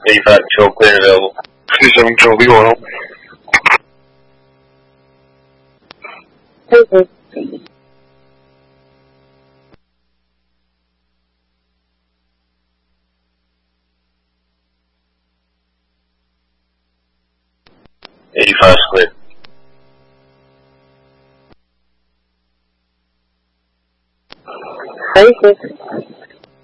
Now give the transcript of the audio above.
85 control, clear and available. 57 control, be going home. Okay. 85 clear. Hi, 6.